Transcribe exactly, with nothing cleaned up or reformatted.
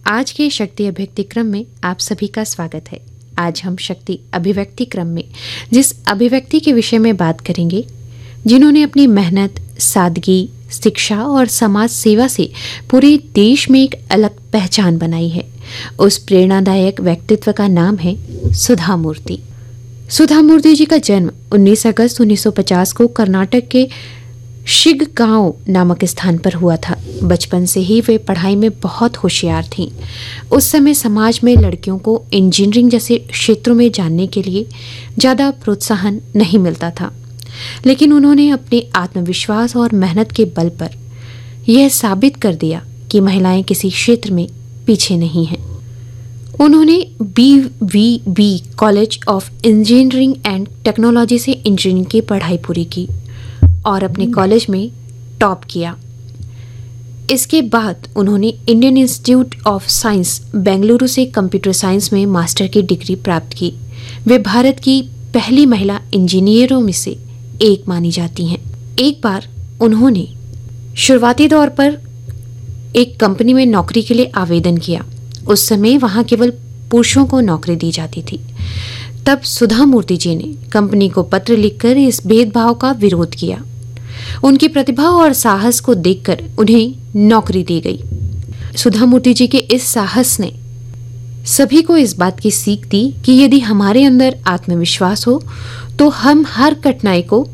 आज के शक्ति अभिव्यक्ति क्रम में आप सभी का स्वागत है। आज हम शक्ति अभिव्यक्ति क्रम में जिस अभिव्यक्ति के विषय में बात करेंगे, जिन्होंने अपनी मेहनत, सादगी, शिक्षा और समाज सेवा से पूरे देश में एक अलग पहचान बनाई है, उस प्रेरणादायक व्यक्तित्व का नाम है सुधा मूर्ति। सुधा मूर्ति जी का जन्म उन्नीस अगस्त उन्नीस सौ पचास को कर्नाटक के शिग्गांव नामक स्थान पर हुआ था। बचपन से ही वे पढ़ाई में बहुत होशियार थीं। उस समय समाज में लड़कियों को इंजीनियरिंग जैसे क्षेत्रों में जानने के लिए ज़्यादा प्रोत्साहन नहीं मिलता था, लेकिन उन्होंने अपने आत्मविश्वास और मेहनत के बल पर यह साबित कर दिया कि महिलाएं किसी क्षेत्र में पीछे नहीं हैं। उन्होंने B we B college of engineering and technology से इंजीनियरिंग की पढ़ाई पूरी की और अपने कॉलेज में टॉप किया। इसके बाद उन्होंने Indian institute of science Bengaluru से कंप्यूटर साइंस में मास्टर की डिग्री प्राप्त की। वे भारत की पहली महिला इंजीनियरों में से एक मानी जाती हैं। एक बार उन्होंने शुरुआती तौर पर एक कंपनी में नौकरी के लिए आवेदन किया। उस समय वहां केवल पुरुषों को नौकरी दी जाती थी। तब सुधा मूर्ति जी ने कंपनी को पत्र लिखकर इस भेदभाव का विरोध किया। उनकी प्रतिभा और साहस को देखकर उन्हें नौकरी दी गई। सुधा मूर्ति जी के इस साहस ने सभी को इस बात की सीख दी कि यदि हमारे अंदर आत्मविश्वास हो तो हम हर कठिनाई को